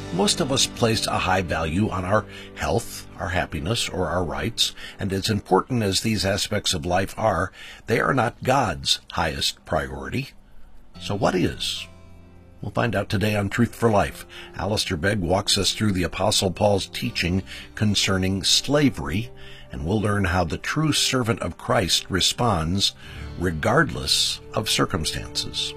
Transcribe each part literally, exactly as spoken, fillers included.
Most of us place a high value on our health, our happiness, or our rights, and as important as these aspects of life are, they are not God's highest priority. So what is? We'll find out today on Truth for Life. Alistair Begg walks us through the Apostle Paul's teaching concerning slavery, and we'll learn how the true servant of Christ responds regardless of circumstances.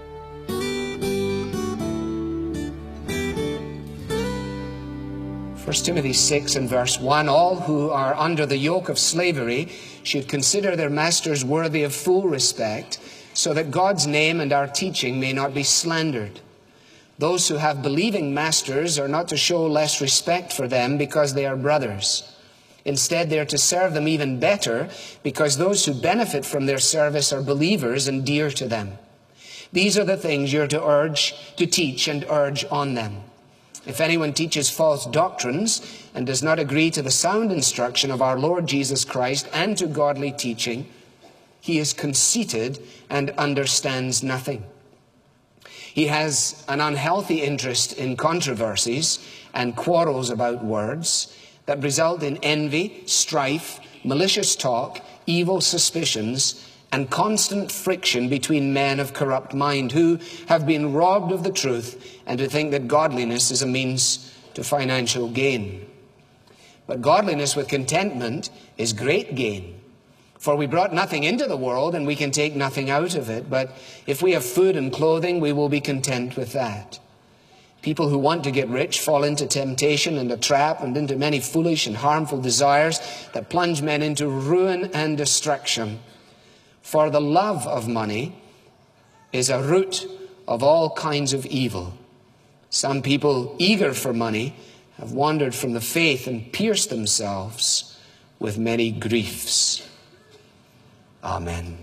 First Timothy six and verse one, all who are under the yoke of slavery should consider their masters worthy of full respect, so that God's name and our teaching may not be slandered. Those who have believing masters are not to show less respect for them because they are brothers. Instead, they are to serve them even better, because those who benefit from their service are believers and dear to them. These are the things you're to urge, to teach and urge on them. If anyone teaches false doctrines and does not agree to the sound instruction of our Lord Jesus Christ and to godly teaching, he is conceited and understands nothing. He has an unhealthy interest in controversies and quarrels about words that result in envy, strife, malicious talk, evil suspicions, and constant friction between men of corrupt mind who have been robbed of the truth and who think that godliness is a means to financial gain. But godliness with contentment is great gain. For we brought nothing into the world, and we can take nothing out of it. But if we have food and clothing, we will be content with that. People who want to get rich fall into temptation and a trap and into many foolish and harmful desires that plunge men into ruin and destruction. For the love of money is a root of all kinds of evil. Some people eager for money have wandered from the faith and pierced themselves with many griefs. Amen.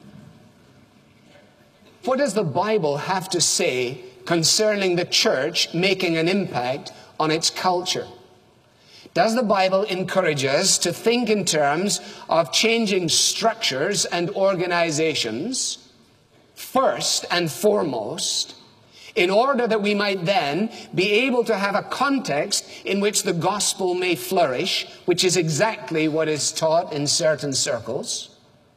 What does the Bible have to say concerning the church making an impact on its culture? Does the Bible encourage us to think in terms of changing structures and organizations first and foremost, in order that we might then be able to have a context in which the gospel may flourish, which is exactly what is taught in certain circles?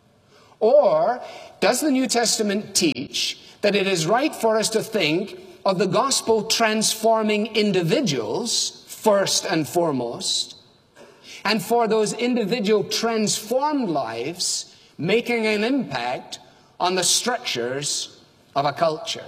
Or does the New Testament teach that it is right for us to think of the gospel transforming individuals first and foremost, and for those individual transformed lives making an impact on the structures of a culture?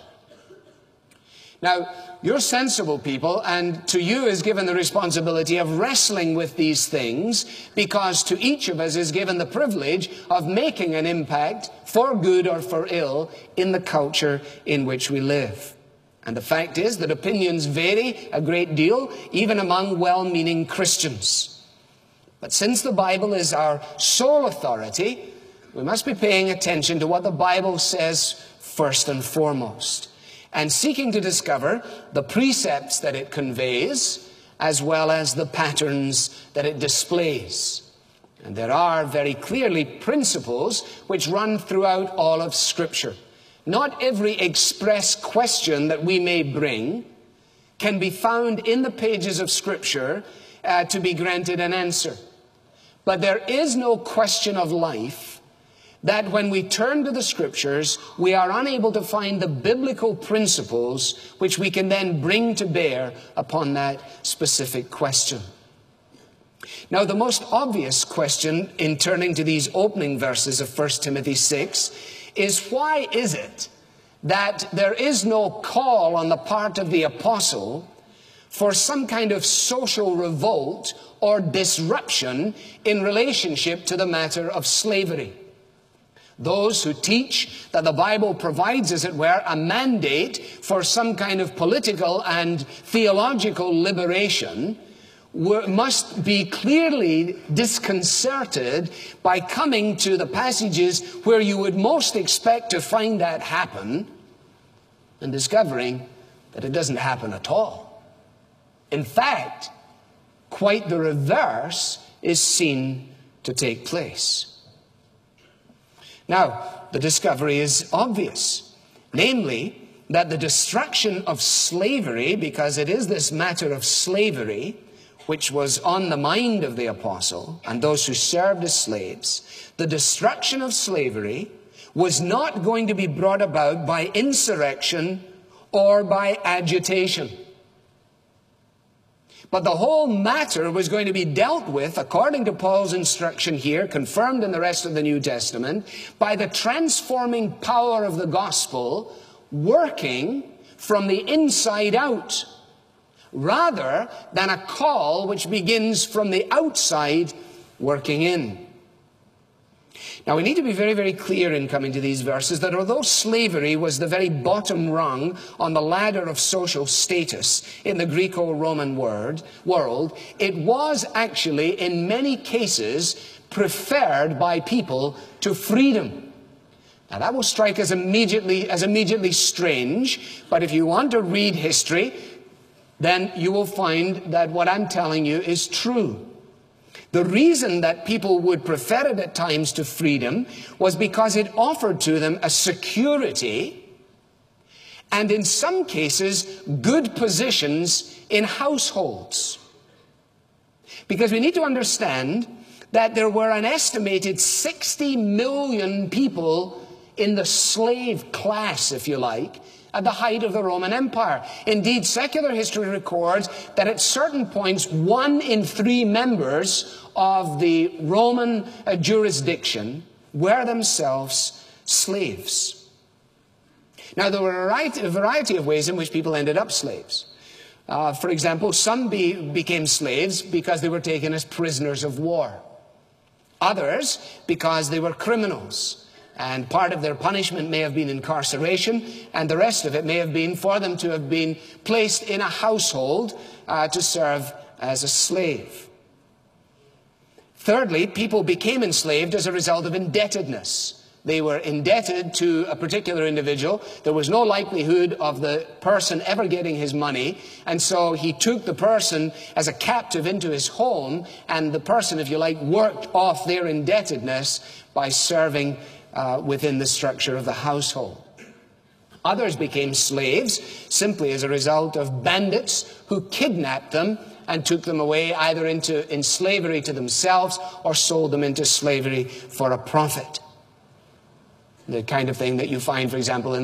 Now, you're sensible people, and to you is given the responsibility of wrestling with these things, because to each of us is given the privilege of making an impact, for good or for ill, in the culture in which we live. And the fact is that opinions vary a great deal, even among well-meaning Christians. But since the Bible is our sole authority, we must be paying attention to what the Bible says first and foremost, and seeking to discover the precepts that it conveys, as well as the patterns that it displays. And there are very clearly principles which run throughout all of Scripture. Not every express question that we may bring can be found in the pages of Scripture uh, to be granted an answer. But there is no question of life that when we turn to the Scriptures, we are unable to find the biblical principles which we can then bring to bear upon that specific question. Now, the most obvious question in turning to these opening verses of First Timothy six is, why is it that there is no call on the part of the apostle for some kind of social revolt or disruption in relationship to the matter of slavery? Those who teach that the Bible provides, as it were, a mandate for some kind of political and theological liberation must be clearly disconcerted by coming to the passages where you would most expect to find that happen and discovering that it doesn't happen at all. In fact, quite the reverse is seen to take place. Now, the discovery is obvious, namely that the destruction of slavery, because it is this matter of slavery which was on the mind of the apostle and those who served as slaves, the destruction of slavery was not going to be brought about by insurrection or by agitation. But the whole matter was going to be dealt with, according to Paul's instruction here, confirmed in the rest of the New Testament, by the transforming power of the gospel working from the inside out, rather than a call which begins from the outside working in. Now, we need to be very, very clear in coming to these verses that although slavery was the very bottom rung on the ladder of social status in the Greco-Roman world, world, it was actually, in many cases, preferred by people to freedom. Now, that will strike us immediately as immediately strange, but if you want to read history, then you will find that what I'm telling you is true. The reason that people would prefer it at times to freedom was because it offered to them a security and, in some cases, good positions in households. Because we need to understand that there were an estimated sixty million people in the slave class, if you like, at the height of the Roman Empire. Indeed, secular history records that at certain points, one in three members of the Roman uh, jurisdiction were themselves slaves. Now, there were a variety, a variety of ways in which people ended up slaves. Uh, for example, some be, became slaves because they were taken as prisoners of war. Others because they were criminals. And part of their punishment may have been incarceration, and the rest of it may have been for them to have been placed in a household uh, to serve as a slave. Thirdly, people became enslaved as a result of indebtedness. They were indebted to a particular individual. There was no likelihood of the person ever getting his money, and so he took the person as a captive into his home, and the person, if you like, worked off their indebtedness by serving Uh, within the structure of the household. Others became slaves simply as a result of bandits who kidnapped them and took them away either into in slavery to themselves or sold them into slavery for a profit. The kind of thing that you find, for example, in